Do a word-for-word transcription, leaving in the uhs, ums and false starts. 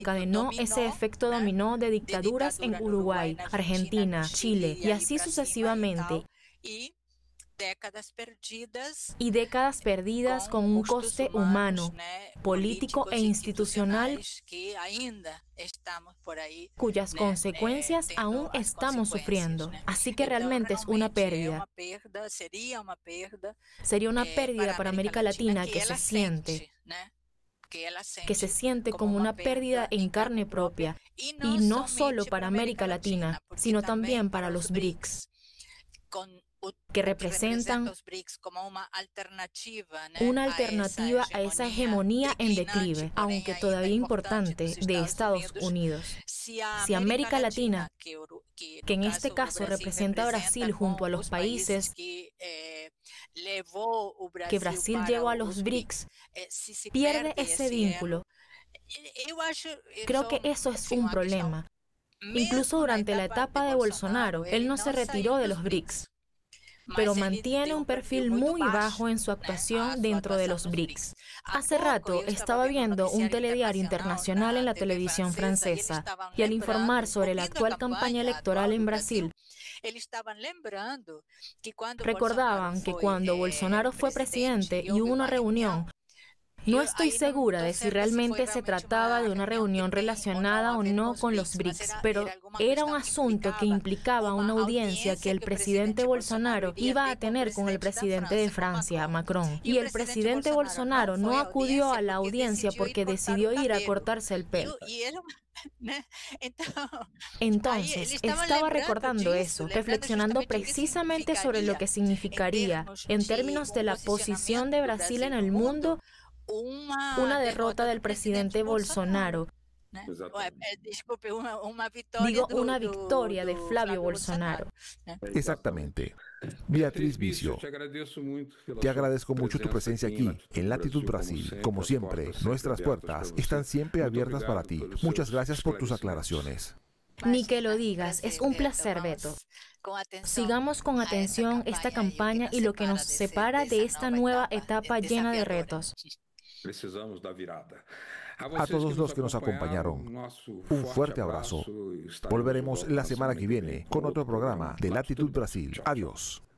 Encadenó ese efecto dominó de dictaduras en Uruguay, Argentina, Chile y así sucesivamente. Y décadas perdidas con un coste humano, político e institucional cuyas consecuencias aún estamos sufriendo. Así que realmente es una pérdida. Sería una pérdida para América Latina que se siente. que se siente como una pérdida en carne propia, y no solo para América Latina, sino también para los BRICS, que representan una alternativa a esa hegemonía en declive, aunque todavía importante, de Estados Unidos. Si América Latina, que en este caso representa a Brasil junto a los países que Brasil llevó a los BRICS, pierde ese vínculo, creo que eso es un problema. Incluso durante la etapa de Bolsonaro, él no se retiró de los BRICS, pero mantiene un perfil muy bajo en su actuación dentro de los BRICS. Hace rato estaba viendo un telediario internacional en la televisión francesa y al informar sobre la actual campaña electoral en Brasil, recordaban que cuando Bolsonaro fue presidente y hubo una reunión, no estoy segura de si realmente se trataba de una reunión relacionada o no con los BRICS, pero era un asunto que implicaba una audiencia que el presidente Bolsonaro iba a tener con el presidente de Francia, Macron. Y el presidente Bolsonaro no acudió a la audiencia porque decidió ir a cortarse el pelo. Entonces, estaba recordando eso, reflexionando precisamente sobre lo que significaría, en términos de la posición de Brasil en el mundo, una derrota del presidente Bolsonaro. Digo, una victoria de Flavio Bolsonaro. Exactamente. Beatriz Vicio, te agradezco mucho tu presencia aquí, en Latitud Brasil. Como siempre, nuestras puertas están siempre abiertas para ti. Muchas gracias por tus aclaraciones. Ni que lo digas, es un placer, Beto. Sigamos con atención esta campaña y lo que nos separa de esta nueva etapa llena de retos. A todos los que nos acompañaron, un fuerte abrazo. Volveremos la semana que viene con otro programa de Latitud Brasil. Adiós.